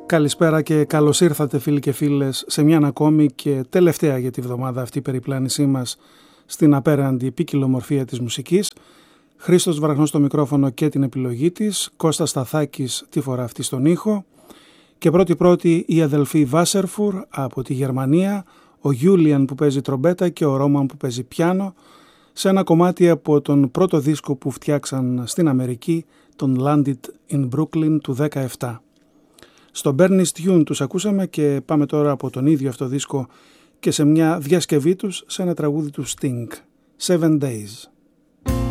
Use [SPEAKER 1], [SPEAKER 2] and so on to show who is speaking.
[SPEAKER 1] Καλησπέρα και καλώς ήρθατε φίλοι και φίλες σε μια ακόμη και τελευταία για τη βδομάδα αυτή περιπλάνησή μας στην απέραντη ποικιλομορφία της μουσικής. Χρήστος Βραχνός στο μικρόφωνο και την επιλογή της, Κώστας Σταθάκης τη φορά αυτή στον ήχο και πρώτη η αδελφή Βάσερφουρ από τη Γερμανία, ο Γιούλιαν που παίζει τρομπέτα και ο Ρόμαν που παίζει πιάνο σε ένα κομμάτι από τον πρώτο δίσκο που φτιάξαν στην Αμερική, τον Landed in Brooklyn του 17. Στο Bernie's Tune τους ακούσαμε και πάμε τώρα από τον ίδιο αυτό δίσκο και σε μια διασκευή τους σε ένα τραγούδι του Sting, 7 Days.